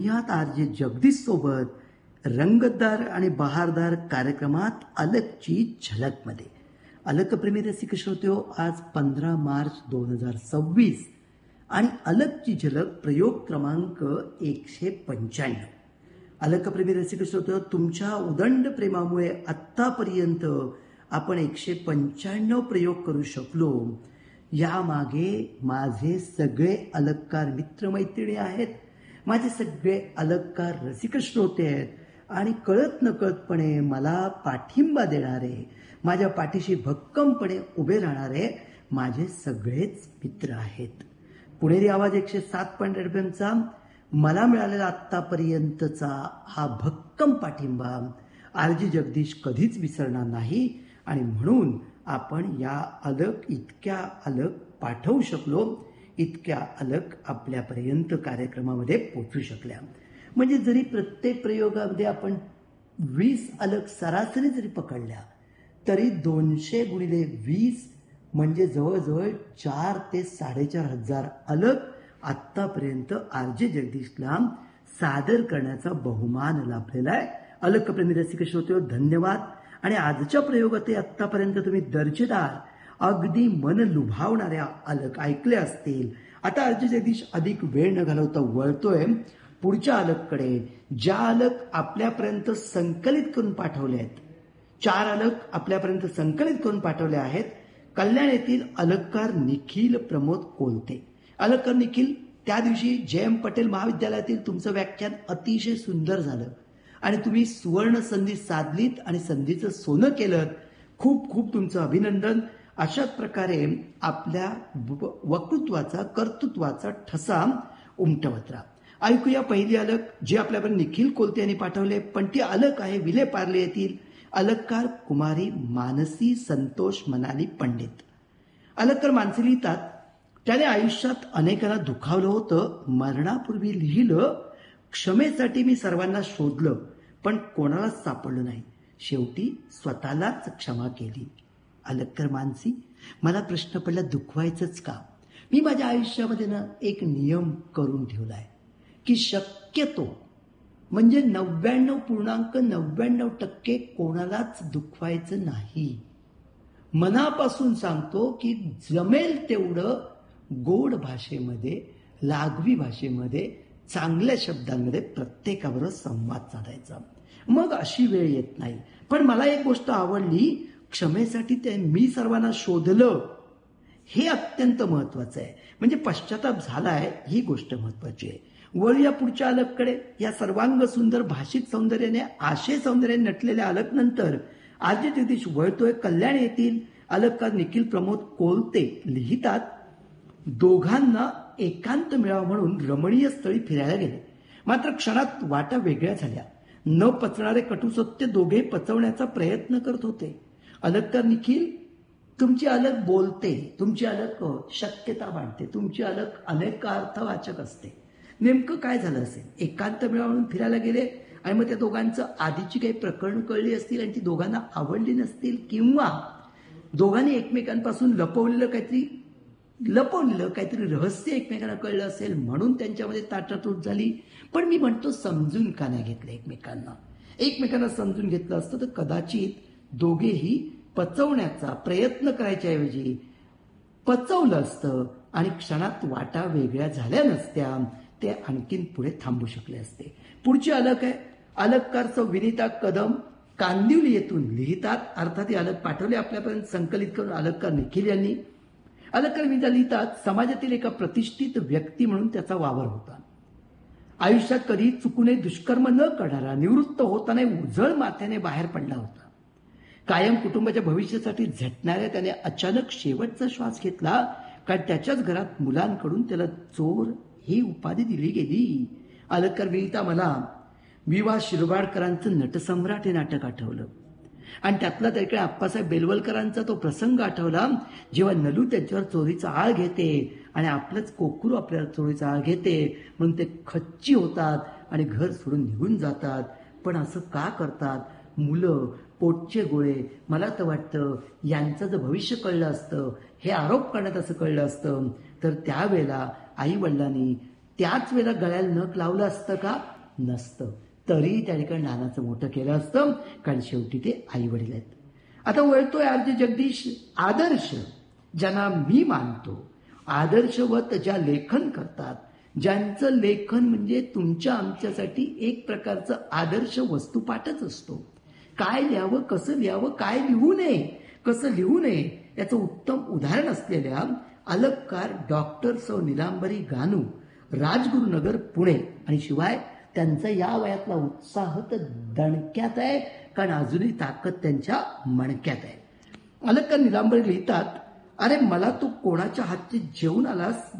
यात आरजे जगदीश सोबत रंगतदार आणि बहारदार कार्यक्रमात अलगची झलकमध्ये. अलकप्रेमी रसिक श्रोत्यो, आज 15 मार्च 2026 आणि अलगची झलक प्रयोग क्रमांक 195. अलकप्रेमी रसिक श्रोत्यो, तुमच्या उदंड प्रेमामुळे आत्तापर्यंत आपण 195 प्रयोग करू शकलो. यामागे माझे सगळे अलगकार मित्रमैत्रिणी आहेत, माझे सगळे अलगकार रसिक श्रोते आहेत आणि कळत नकळतपणे मला पाठिंबा देणारे, माझ्या पाठीशी भक्कमपणे उभे राहणारे माझे सगळेच मित्र आहेत. पुणेरी आवाज 107.8 FM मला मिळालेला आत्तापर्यंतचा हा भक्कम पाठिंबा आरजी जगदीश कधीच विसरणार नाही आणि म्हणून आपण या इतक्या अलग पाठवू शकलो, इतक्या अलग आपल्यापर्यंत कार्यक्रमामध्ये पोचू शकल्या. म्हणजे जरी प्रत्येक प्रयोगामध्ये आपण 20 अलग सरासरी जरी पकडल्या तरी 200 गुणिले 20 म्हणजे जवळजवळ 4 ते 4,500 हजार अलग आत्तापर्यंत आरजे जगदीशला सादर करण्याचा बहुमान लाभलेला आहे. अलकप्रेमी रसिक श्रोते, धन्यवाद. आणि आजच्या प्रयोगात आत्तापर्यंत तुम्ही दर्जेदार, अगदी मन लुभावणाऱ्या अलग ऐकले असतील. आता आरजे जगदीश अधिक वेळ न घालवता वळतोय पुढच्या अलगकडे, ज्या अलग आपल्यापर्यंत संकलित करून पाठवले आहेत. 4 अलग आपल्यापर्यंत संकलित करून पाठवले आहेत. कल्याण येथील अलगकार निखिल प्रमोद कोलते. अलगकार निखिल, त्या दिवशी JM पटेल महाविद्यालयातील तुमचं व्याख्यान अतिशय सुंदर झालं आणि तुम्ही सुवर्ण संधी साधलीत आणि संधीचं सोनं केलं. खूप खूप तुमचं अभिनंदन. अशाच प्रकारे आपल्या वक्तृत्वाचा, कर्तृत्वाचा ठसा उमटवत राहा. ऐकूया पहिली अलग, जी आपल्याकडे निखिल कोलते यांनी पाठवले, पण ती अलग आहे विले पार्ले येथील अलगकार कुमारी मानसी संतोष मनाली पंडित. अलगकार मानसी लिहितात, त्याने आयुष्यात अनेकांना दुखावलं होतं. मरणापूर्वी लिहिलं, क्षमेसाठी मी सर्वांना शोधलं पण कोणालाच सापडलं नाही. शेवटी स्वतःलाच क्षमा केली. अलगकर मानसी, मला प्रश्न पडला, दुखवायचंच का? मी माझ्या आयुष्यामध्ये एक नियम करून ठेवलाय की शक्यतो म्हणजे 99.99% कोणालाच दुखवायचं नाही. मनापासून सांगतो की जमेल तेवढं गोड भाषेमध्ये, लागवी भाषेमध्ये, चांगल्या शब्दांमध्ये प्रत्येकाबरोबर संवाद साधायचा. मग अशी वेळ येत नाही. पण मला एक गोष्ट आवडली, क्षमेसाठी ते मी सर्वांना शोधलं, हे अत्यंत महत्वाचं आहे. म्हणजे पश्चाताप झालाय ही गोष्ट महत्वाची आहे. वळूया पुढच्या अलगकडे. या सर्वांग सुंदर भाषिक सौंदर्याने, आशय सौंदर्याने नटलेल्या अलग नंतर आरजे जगदीश वळतोय कल्याण येथील अलगकार निखिल प्रमोद कोलते लिहितात, दोघांना एकांत मिळावा म्हणून रमणीय स्थळी फिरायला गेले. मात्र क्षणात वाटा वेगळ्या झाल्या. न पचणारे कटू सत्य दोघे पचवण्याचा प्रयत्न करत होते. अलगकार निखिल, तुमची अलग बोलते, तुमची अलग शक्यता मांडते, तुमची अलग अनेक अर्थवाचक असते. नेमकं काय झालं असेल? एकांत मिळावा म्हणून फिरायला गेले आणि मग त्या दोघांचं आधीची काही प्रकरण कळली असतील आणि ती दोघांना आवडली नसतील, किंवा दोघांनी एकमेकांपासून लपवलेलं काहीतरी रहस्य एकमेकांना कळलं असेल म्हणून त्यांच्यामध्ये ताटातूट झाली. पण मी म्हणतो, समजून का नाही घेतलं एकमेकांना? एकमेकांना समजून घेतलं असतं तर कदाचित दोघेही पचवण्याचा प्रयत्न करायच्या ऐवजी पचवलं असतं आणि क्षणात वाटा वेगळ्या झाल्या नसत्या. ते आणखीन पुढे थांबू शकले असते. पुढची अलग आहे अलगकार सौ विनीता कदम, कांदिवली येथून लिहितात. अर्थात ही अलग पाठवली आपल्यापर्यंत संकलित करून अलगकार निखिल यांनी. अलगकार विनीता लिहितात, समाजातील एका प्रतिष्ठित व्यक्ती म्हणून त्याचा वावर होता. आयुष्यात कधी चुकूने दुष्कर्म न करणारा, निवृत्त होताना उजळ माथ्याने बाहेर पडला होता. कायम कुटुंबाच्या भविष्यासाठी झटणाऱ्या त्याने अचानक शेवटचा श्वास घेतला, कारण त्याच्याच घरात मुलांकडून त्याला चोर ही उपाधी दिली गेली. अलगकार विनीता, मला विवा शिरवाडकरांचं नटसम्राट हे नाटक आठवलं आणि त्यातला त्याकडे आप्पासाहेब बेलवलकरांचा तो प्रसंग आठवला, जेव्हा नलू त्यांच्यावर चोरीचा आळ घेते आणि आपलंच कोकरू आपल्याला चोरीचा आळ घेते म्हणून ते खच्ची होतात आणि घर सोडून निघून जातात. पण असं का करतात? मुलं, पोटचे गोळे. मला तर वाटतं यांचं जर भविष्य कळलं असतं, हे आरोप करण्यात असं कळलं असतं, तर त्यावेळेला आई वडिलांनी त्याच वेळेला गळ्याला नख लावलं असतं का? नसतं. तरी त्या ठिकाणी लहानाचं मोठं केलं असतं, कारण शेवटी ते आई वडील आहेत. आता वळतोय आरजे जगदीश. आदर्श ज्यांना मी मानतो, आदर्शवत ज्या लेखन करतात, ज्यांचं लेखन म्हणजे तुमच्या आमच्यासाठी एक प्रकारचं आदर्श वस्तुपाठच असतो. काय लिहावं, कसं लिहावं, काय लिहू नये, कसं लिहू नये याचं उत्तम उदाहरण असलेल्या अलगकार डॉक्टर सौ नीलांबरी गानू, राजगुरुनगर, पुणे. आणि शिवाय त्यांचा या वयातला उत्साह तर दणक्यात आहे, कारण अजूनही ताकद त्यांच्या मणक्यात आहे. अलगकार नीलांबरी लिहितात, अरे मला तू कोणाच्या हातचे जेवून आलास,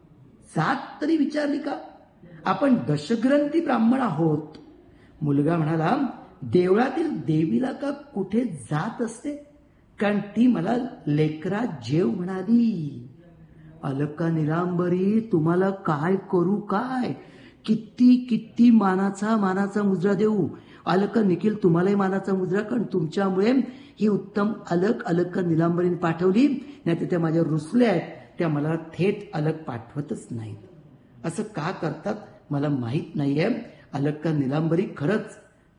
जात तरी विचारली का? आपण दशग्रंथी ब्राह्मण आहोत. मुलगा म्हणाला, देवळातील देवीला का कुठे जात असते, कारण ती मला लेकरा जेव म्हणाली. अलका नीलांबरी, तुम्हाला काय करू, काय किती किती मानाचा मुजरा देऊ. अलका निखिल, तुम्हालाही मानाचा मुजरा, कारण तुमच्यामुळे ही उत्तम अलका नीलांबरीने पाठवली. नाही तर त्या माझ्या रुसल्या आहेत, त्या मला थेट अलग पाठवतच नाहीत. असं का करतात मला माहीत नाहीये. अलका नीलांबरी, खरंच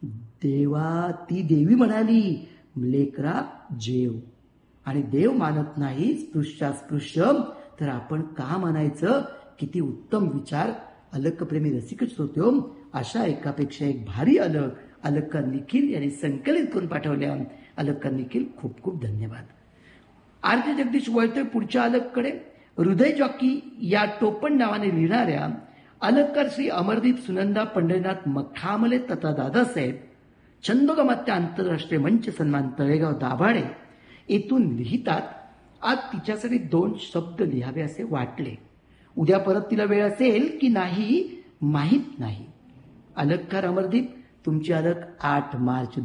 देवा, ती देवी म्हणाली लेकरा जेव, आणि देव मानत नाही स्पृश्यास्पृश्य, तर आपण का मानायचं? किती उत्तम विचार अलकप्रेमी रसिकच होते. अशा एकापेक्षा एक भारी अलका निखिल यांनी संकलित करून पाठवल्या. अलका निखिल, खूप खूप धन्यवाद. आरजे जगदीश वळतोय पुढच्या अलककडे. हृदय जॉकी या टोपण नावाने लिहिणाऱ्या अलककार श्री अमरदीप सुनंदा पंढरीनाथ मखामले तथा दादासाहेब, छंदोगमात्य आंतरराष्ट्रीय मंच सन्मान, तळेगाव, दाभाडे येथून लिहितात, आज तिच्यासाठी 2 शब्द लिहावे असे वाटले. उद्या परत तिला वेळ असेल की नाही माहीत नाही. अलककार अमरदीप, तुमची अलक 8 मार्च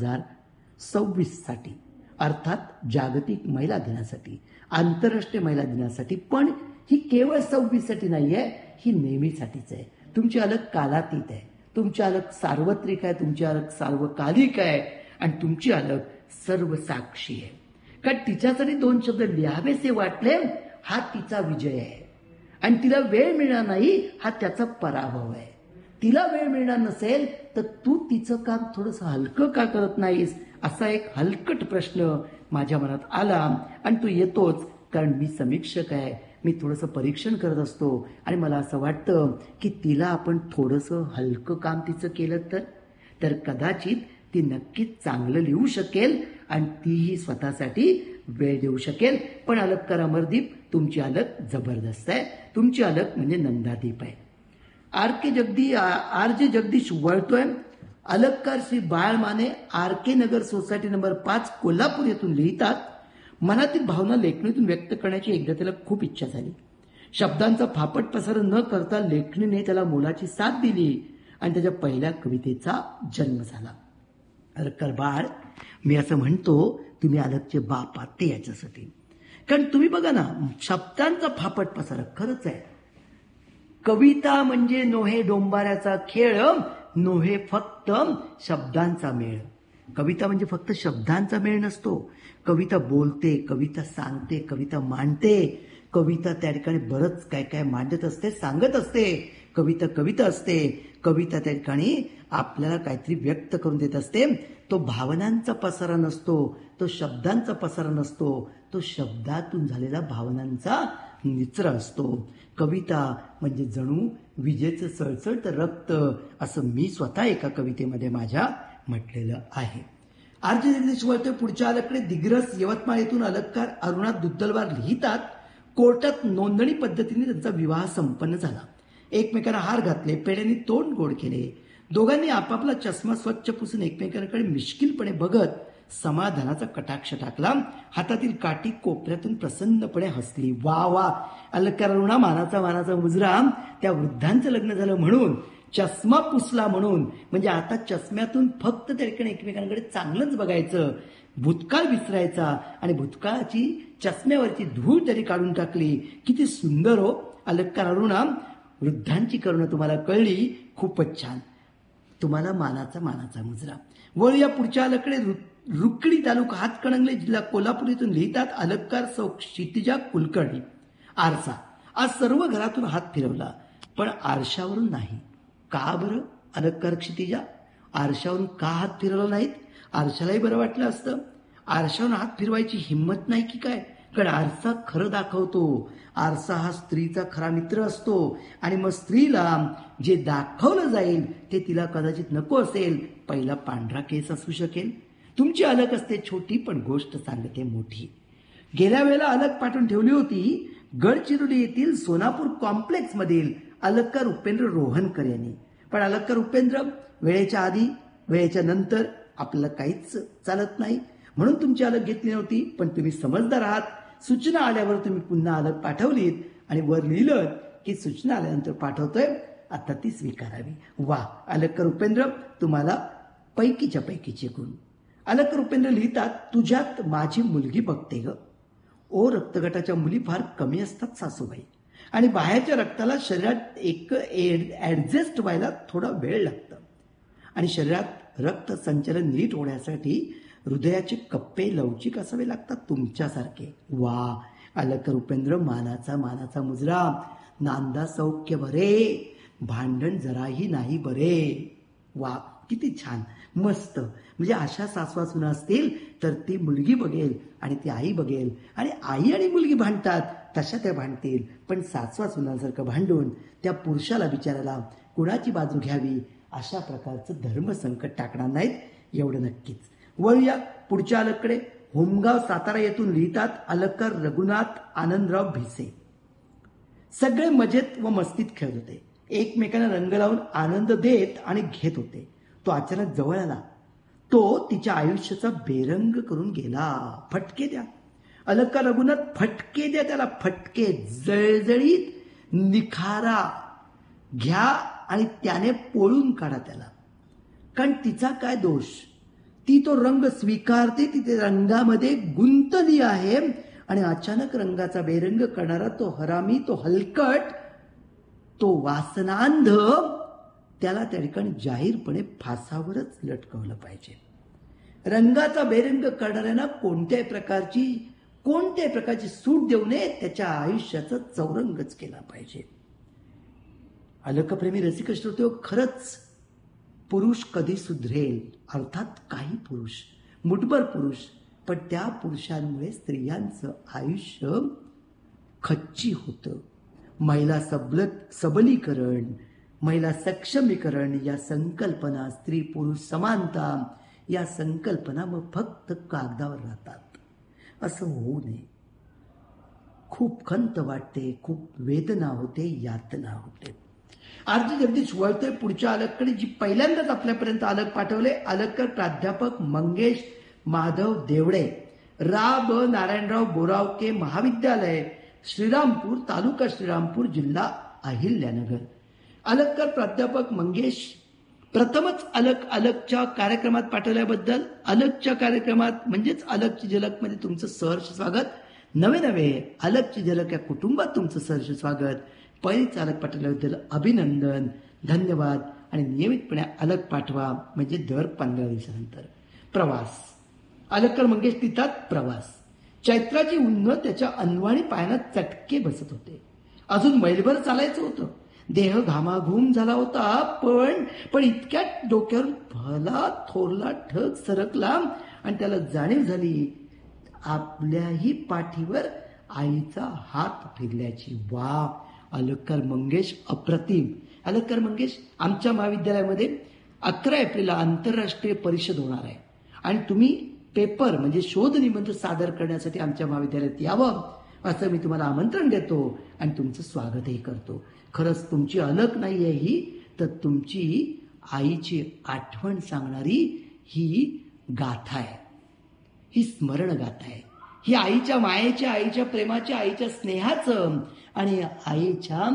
2026 साठी, अर्थात जागतिक महिला दिनासाठी, आंतरराष्ट्रीय महिला दिनासाठी. पण ही केवळ 26 साठी नाहीये, ही नेहमीसाठीच आहे. तुमची अलक कालातीत आहे, तुमची अलक सार्वत्रिक आहे, तुमची अलक सार्वकालिक आहे, आणि तुमची अलक सर्वसाक्षी आहे. कारण तिच्यासाठी 2 शब्द लिहावेसे वाटले, हा तिचा विजय आहे. आणि तिला वेळ मिळणार नाही, हा त्याचा पराभव आहे. तिला वेळ मिळणार नसेल तर तू तिचं काम थोडंसं हलकं का करत नाहीस, असा एक हलकट प्रश्न माझ्या मनात आला. आणि तू येतोच, कारण मी समीक्षक आहे, मी थोडंसं परीक्षण करत असतो, आणि मला असं वाटतं की तिला आपण थोडंसं हलकं काम तिचं केलं तर कदाचित ती नक्कीच चांगलं लिहू शकेल, आणि तीही स्वतःसाठी वेळ देऊ शकेल. पण अलककार अमरदीप, तुमची अलक जबरदस्त आहे. तुमची अलक म्हणजे नंदादीप आहे. आरजे जगदीश वळतोय. अलककार श्री बाळ माने, RK नगर सोसायटी नंबर 5, कोल्हापूर येथून लिहितात, मनातील भावना लेखणीतून व्यक्त करण्याची एकदा त्याला खूप इच्छा झाली. शब्दांचा फापट पसार न करता लेखणीने त्याला मोलाची साथ दिली, आणि त्याच्या पहिल्या कवितेचा जन्म झाला. अलककार बाळ, मी असं म्हणतो, तुम्ही अलकचे बाप आहात ते याच्यासाठी. कारण तुम्ही बघा ना, शब्दांचा फापट पसार खरंच आहे. कविता म्हणजे नोहे डोंबाऱ्याचा खेळ, नोहे फक्त शब्दांचा मेळ. कविता म्हणजे फक्त शब्दांचा मेळ नसतो. कविता बोलते, कविता सांगते, कविता मांडते, कविता त्या ठिकाणी बरंच काय काय मांडत असते, सांगत असते. कविता असते. कविता त्या ठिकाणी आपल्याला काहीतरी व्यक्त करून देत असते. तो भावनांचा पसारा नसतो, तो शब्दांचा पसारा नसतो, तो शब्दातून झालेला भावनांचा निचरा असतो. कविता म्हणजे जणू विजेचं सळसळतं रक्त, असं मी स्वतः एका कवितेमध्ये माझ्या म्हटलेलं आहे. आरजे जगदीश वळतोय पुढच्या अलकडे. दिग्रस, यवतमाळ येथून अलककार अरुणाथ दुद्दलवार लिहितात, कोर्टात नोंदणी पद्धतीने त्यांचा विवाह संपन्न झाला. एकमेकांना हार घातले, पेढ्यांनी तोंड गोड केले. दोघांनी आपापला चष्मा स्वच्छ पुसून एकमेकांकडे मिश्किलपणे बघत समाधानाचा कटाक्ष टाकला. हातातील काठी कोपऱ्यातून प्रसन्नपणे हसली. वा वा, अलककार अरुणा, मानाचा मुजरा. त्या वृद्धांचं लग्न झालं म्हणून, चष्मा पुसला म्हणून, म्हणजे आता चष्म्यातून फक्त त्या ठिकाणी एकमेकांकडे चांगलंच बघायचं, भूतकाळ विसरायचा, आणि भूतकाळाची चष्म्यावरची धूळ तरी काढून टाकली. किती सुंदर हो अलककार अरुणा. वृद्धांची करुणा तुम्हाला कळली, खूपच छान. तुम्हाला मानाचा मुजरा. वळूया पुढच्या अलकडे. रुकडी तालुका हातकणंगले जिल्हा कोल्हापूर येथून लिहितात अलककार सौ क्षितिजा कुलकर्णी, आरसा. आज सर्व घरातून हात फिरवला. पण आरशावरून नाही. का बरं अलंकार क्षितिजा? आरशावरून का हात फिरवला नाहीत? आरशालाही बरं वाटलं असतं. आरशावरून हात फिरवायची हिंमत नाही की काय? कारण आरसा खरं दाखवतो. आरसा हा स्त्रीचा खरा मित्र असतो आणि मग स्त्रीला जे दाखवलं जाईल ते तिला कदाचित नको असेल. पहिला पांढरा केस असू शकेल. तुमची अलग असते छोटी, पण गोष्ट सांगते मोठी. गेल्या वेळेला अलग पाठवून ठेवली होती गडचिरोली येथील सोनापूर कॉम्प्लेक्स मधील अलंकार उपेंद्र रोहनकर यांनी. पण अलंकार उपेंद्र वेळेच्या आधी वेळेच्या नंतर आपल्याला काहीच चालत नाही, म्हणून तुमची अलग घेतली नव्हती. पण तुम्ही समजदार आहात. सूचना आल्यावर तुम्ही पुन्हा अलग पाठवलीत आणि वर लिहिलं की सूचना आल्यानंतर पाठवतोय, आता ती स्वीकारावी. वा अलंकार उपेंद्र, तुम्हाला पैकीच्या पैकीचे गुण. अलंकार उपेंद्र लिहितात, तुझ्यात माझी मुलगी बघते ग. ओ रक्तगटाच्या मुली फार कमी असतात सासूबाई, आणि बाहेरच्या रक्ताला शरीरात एक ऍडजस्ट व्हायला थोडा वेळ लागतं, आणि शरीरात रक्त संचलन नीट होण्यासाठी हृदयाचे कप्पे लवचिक असावे लागतात तुमच्यासारखे. वा अलंकार उपेंद्र, मानाचा मुजरा. नांदा सौख्य भरे, भांडण जराही नाही बरे. वा किती छान, मस्त. म्हणजे अशा सासवा असतील तर ती मुलगी बघेल आणि ती आई बघेल, आणि आई आणि मुलगी भांडतात तशा त्या भांडतील. पण सासवा सुनासारखं भांडून त्या पुरुषाला बिचारायला कुणाची बाजू घ्यावी अशा प्रकारचं धर्मसंकट टाकणार नाहीत, एवढं नक्कीच. वळूया पुढच्या अलगकडे. होमगाव सातारा येथून लिहितात अलंकार रघुनाथ आनंदराव भिसे. सगळे मजेत व मस्तीत खेळत होते. एकमेकांना रंग लावून आनंद देत आणि घेत होते. तो अचानक जवळ आला. तो तिच्या आयुष्याचा बेरंग करून गेला. फटके द्या अलंकार रघुनाथ, फटके द्या त्याला, फटके. जळजळीत निखारा घ्या आणि त्याने पोळून काढा त्याला. कारण तिचा काय दोष? ती तो रंग स्वीकारते, ती त्या रंगामध्ये गुंतली आहे, आणि अचानक रंगाचा बेरंग करणारा तो हरामी, तो हलकट, तो वासनांध, त्याला त्या ठिकाणी जाहीरपणे फासावरच लटकवलं पाहिजे. रंगाचा बेरंग करणाऱ्यांना कोणत्याही प्रकारची सूट देऊ नये. त्याच्या आयुष्याचा चौरंगच केला पाहिजे. अलंकप्रेमी रसिक श्रोते, खरंच पुरुष कधी सुधरेल? अर्थात काही पुरुष, मुठभर पुरुष, पण त्या पुरुषांमुळे स्त्रियांचं आयुष्य खच्ची होतं. महिला सबलीकरण, महिला सक्षमीकरण या संकल्पना, स्त्री पुरुष समानता या संकल्पना मग फक्त कागदावर राहतात. असं होऊ नये. खूप खंत वाटते, खूप वेदना होते, यातना होते. आरती जगदीश वळतोय पुढच्या अलगकडे, जी पहिल्यांदाच आपल्यापर्यंत अलग पाठवले. अलगकर प्राध्यापक मंगेश माधव देवडे, रा ब नारायणराव बोरावके महाविद्यालय, श्रीरामपूर, तालुका श्रीरामपूर, जिल्हा अहिल्यानगर. अलगकर प्राध्यापक मंगेश, प्रथमच अलगच्या कार्यक्रमात पाठवल्याबद्दल, अलगच्या कार्यक्रमात म्हणजेच अलगची झलकमध्ये तुमचं सहर्ष स्वागत. नवे अलगची झलक या कुटुंबात तुमचं सहर्ष स्वागत. पहिलीच अलग पाठवल्याबद्दल अभिनंदन, धन्यवाद. आणि नियमितपणे अलग पाठवा, म्हणजे दर 15 दिवसानंतर. प्रवास, अलगकर मंगेश लिहितात, प्रवास. चैत्राची उन्ह त्याच्या अनवाणी पायांना चटके बसत होते. अजून मैलभर चालायचं होतं. देह घामाघूम झाला होता, पण इतक्यात डोक्यावर भला थोरला ढग सरकला आणि त्याला जाणीव झाली आपल्याही पाठीवर आईचा हात फिरल्याची. वा अलगकर मंगेश अप्रतिम. अलगकर मंगेश, आमच्या महाविद्यालयामध्ये 11 एप्रिलला आंतरराष्ट्रीय परिषद होणार आहे, आणि तुम्ही पेपर म्हणजे शोध निबंध सादर करण्यासाठी आमच्या महाविद्यालयात यावं असं मी तुम्हाला आमंत्रण देतो आणि तुमचं स्वागतही करतो. खरंच तुमची अलग नाही आहे ही, तर तुमची आईची आठवण सांगणारी ही गाथा आहे, ही स्मरण गाथा आहे. ही आईच्या मायेच्या, आईच्या प्रेमाच्या, आईच्या स्नेहाचं आणि आईच्या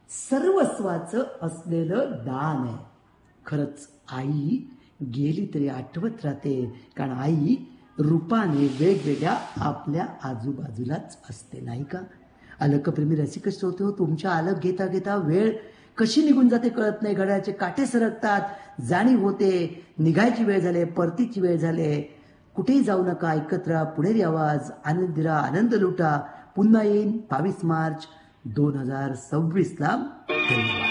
सर्वस्वाचं असलेलं दान आहे. खरंच आई गेली तरी आठवत राहते, कारण आई रूपाने वेगवेगळ्या आपल्या आजूबाजूलाच असते, नाही का? अलगप्रेमी रसिक श्रोते हो, तुमच्या अलग घेता घेता वेळ कशी निघून जाते कळत नाही. घड्याळाचे काटे सरकतात, जाणीव होते निघायची वेळ झाली, परतीची वेळ झाली. कुठेही जाऊ नका, ऐकत राहा पुणेरी आवाज. आनंदी राहा, आनंद लुटा. पुन्हा येईन 22 मार्च 2026 ला. धन्यवाद.